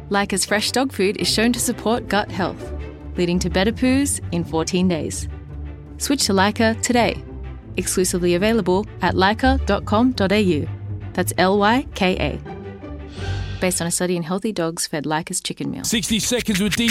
Lyca's fresh dog food is shown to support gut health, leading to better poos in 14 days. Switch to Lyca today. Exclusively available at lyca.com.au. That's Lyka. Based on a study in healthy dogs fed Lyca's chicken meal. 60 seconds with